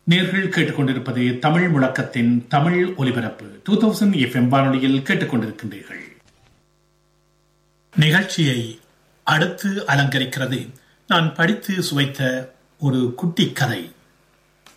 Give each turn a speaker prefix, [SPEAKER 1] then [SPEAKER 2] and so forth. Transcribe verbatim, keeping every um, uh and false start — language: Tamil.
[SPEAKER 1] நேர்கள் கேட்டுக்கொண்டிருப்பது தமிழ் முழக்கத்தின் தமிழ் ஒலிபரப்பு டூ தௌசண்ட் எஃப் எம் வானொலியில் கேட்டுக்கொண்டிருக்கின்றீர்கள். நிகழ்ச்சியை அடுத்து அலங்கரிக்கிறது நான் படித்து சுவைத்த ஒரு குட்டி கதை.